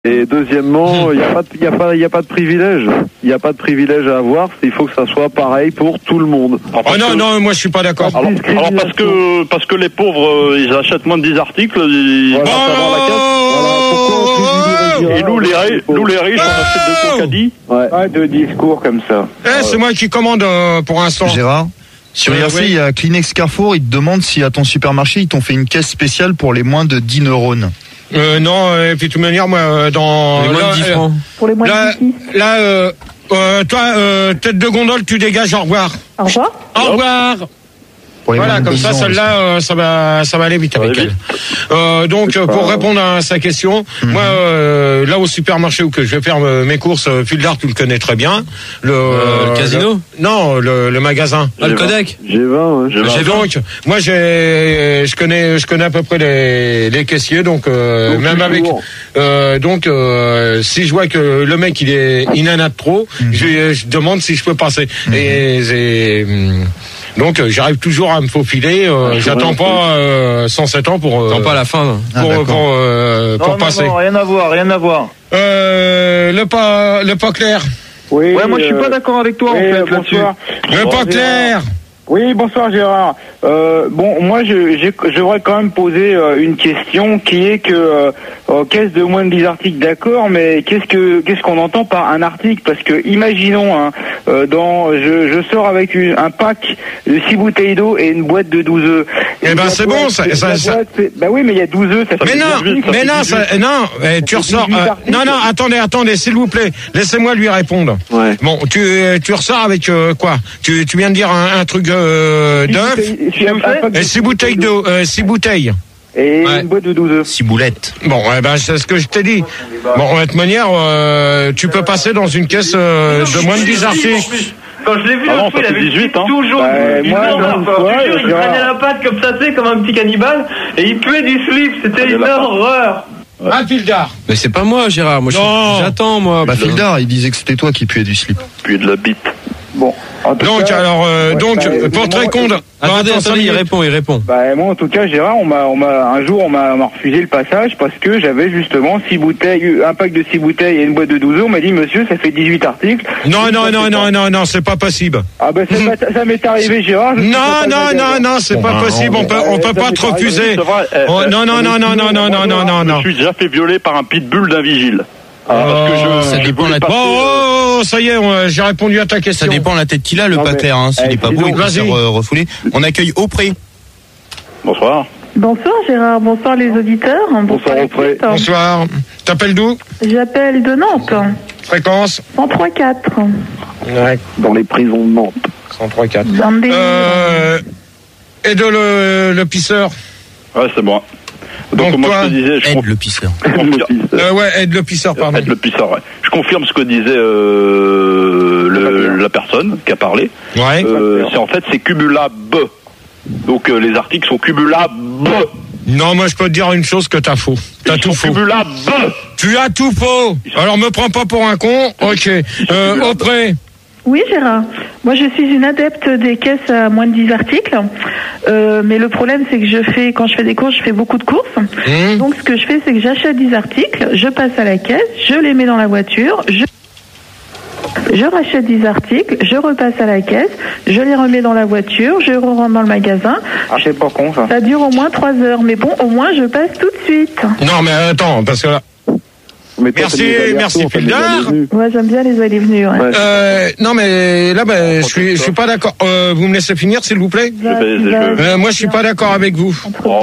Et deuxièmement, il y a pas de privilège. Il n'y a pas de privilège à avoir. Il faut que ça soit pareil pour tout le monde. Non, moi je suis pas d'accord. Alors parce que les pauvres, ils achètent moins de 10 articles, ils passent avant la caisse. Et nous les riches, on achète de caddie. Pas de discours comme ça. C'est moi qui commande pour l'instant. Gérard, sur IRC, il y a Kleenex Carrefour, ils te demandent si à ton supermarché, ils t'ont fait une caisse spéciale pour les moins de 10 neurones. Non, et puis de toute manière, moi, dans... Les moins de 10 francs. Pour les moins de 10. Toi, tête de gondole, tu dégages, au revoir. Au revoir. Au revoir. Voilà, comme ça, celle-là, ça va aller vite avec elle. Donc, pour répondre à sa question, moi, là au supermarché où que je vais faire mes courses, Fildar, tu le connais très bien. Le casino? Non, le magasin. Le Kodak? G20. J'ai donc, moi, je connais à peu près les caissiers, donc même avec, si je vois que le mec il en a trop, je demande si je peux passer. Donc j'arrive toujours à me faufiler, j'attends pas 107 ans pour Attends pas la fin. pour passer. Non, rien à voir. Le pas clair. Oui. Ouais, moi je suis pas d'accord avec toi en fait là-dessus. Le pas clair. Oui, bonsoir Gérard. Moi j'aurais quand même posé une question qui est que caisse de moins de 10 articles, d'accord, mais qu'est-ce qu'on entend par un article? Parce que imaginons je sors avec un pack de 6 bouteilles d'eau et une boîte de 12 œufs. Eh ben c'est bon, ça. Bah oui, mais il y a 12 œufs, ça fait tu ressors. Non, attendez, s'il vous plaît, laissez-moi lui répondre. Ouais. Bon, tu ressors avec quoi? Tu viens de dire un truc d'œuf et 6 bouteilles d'eau, 6 bouteilles. Et une boîte de 12 œufs. 6 boulettes. Bon, c'est ce que je t'ai dit. Bon, de toute manière, tu peux passer dans une caisse de moins de 10 articles. Quand je l'ai vu, il avait 18, moi, toujours il prenait la patte comme ça, comme un petit cannibale, et il puait du slip, c'était une horreur. Ah, Fildar. Mais c'est pas moi, Gérard. Moi, j'attends, moi. Fildar, il disait que c'était toi qui puais du slip. Puais de la bite. Bon. Donc, pour te répondre. Attendez, il répond. Moi, en tout cas, Gérard, un jour, on m'a refusé le passage parce que j'avais justement 6 bouteilles, un pack de 6 bouteilles et une boîte de 12 œufs. On m'a dit, monsieur, ça fait 18 articles. Non, c'est pas possible. Ah, ça m'est arrivé, Gérard. Non, c'est pas possible. On peut pas te refuser. Non. Je me suis déjà fait violer par un pitbull d'un vigile. Ça dépend de la tête. Ça y est, j'ai répondu à ta question. Ça dépend de la tête qu'il a, le pas clair. S'il n'est pas beau, il peut se refouler. On accueille Aupré. Bonsoir. Bonsoir Gérard, bonsoir les auditeurs. Bonsoir Aupré. Bonsoir. T'appelles d'où? J'appelle de Nantes. Fréquence 103.4. Ouais. Dans les prisons de Nantes. 103.4. Et de le pisseur. Ouais, c'est moi. Donc moi, toi, je te disais, aide le pisseur. Aide le pisseur, pardon. Aide le pisseur, ouais. Je confirme ce que disait la personne qui a parlé. Ouais. C'est cumulable. Donc les articles sont cumulables. Non, moi je peux te dire une chose que t'as faux. T'as tout faux. Cumulables. Tu as tout faux. Alors me prends pas pour un con. Ok. Auprès. Oui Gérard, moi je suis une adepte des caisses à moins de 10 articles, mais le problème c'est que quand je fais des courses, je fais beaucoup de courses. Donc ce que je fais c'est que j'achète 10 articles, je passe à la caisse, je les mets dans la voiture, je rachète 10 articles, je repasse à la caisse, je les remets dans la voiture, je rentre dans le magasin. Ah, c'est pas con ça. Ça dure au moins 3 heures, mais bon, au moins je passe tout de suite. Non mais attends, parce que là... Merci Fildar. Ouais, j'aime bien les allées-venues. Ouais. Non mais là, je suis pas d'accord. Vous me laissez finir, s'il vous plaît. Moi, je suis pas d'accord avec vous.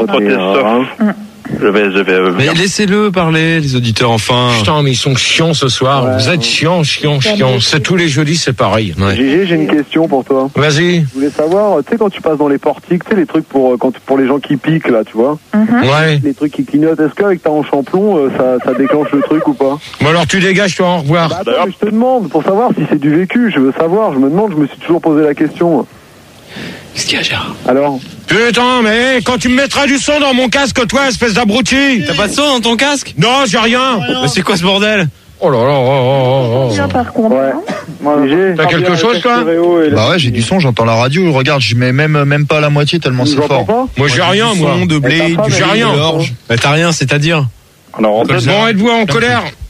Je vais. Mais laissez-le parler, les auditeurs, enfin. Putain, mais ils sont chiants ce soir. Ouais, vous êtes chiants. C'est tous les jeudis, c'est pareil. Ouais. Gégé, j'ai une question pour toi. Vas-y. Je voulais savoir, tu sais, quand tu passes dans les portiques, tu sais, les trucs pour les gens qui piquent, là, tu vois. Ouais. Les trucs qui clignotent. Est-ce qu'avec ta hanche en plomb, ça déclenche le truc ou pas? Bon, alors tu dégages, toi, au revoir. Attends, mais je te demande, pour savoir si c'est du vécu, je veux savoir. Je me suis toujours posé la question. Qu'est-ce qu'il y a, Gérard? Alors? Putain, mais quand tu me mettras du son dans mon casque, toi, espèce d'abruti. T'as pas de son dans ton casque? Non, j'ai rien. Mais c'est quoi ce bordel? Oh là là. Par contre. Ouais. T'as quelque chose, toi? Bah ouais, j'ai du son, j'entends la radio. Regarde, je mets même pas à la moitié tellement c'est fort. Moi, j'ai rien, moi. De blé, j'ai rien. T'as rien, c'est-à-dire? Alors, bon, êtes-vous en colère?